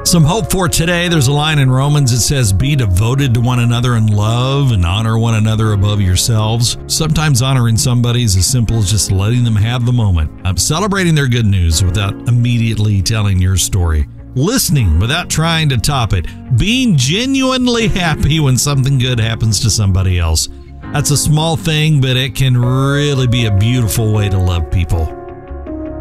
Some hope for today. There's a line in Romans that says, be devoted to one another in love and honor one another above yourselves. Sometimes honoring somebody is as simple as just letting them have the moment. I'm celebrating their good news without immediately telling your story. Listening without trying to top it. Being genuinely happy when something good happens to somebody else. That's a small thing, but it can really be a beautiful way to love people.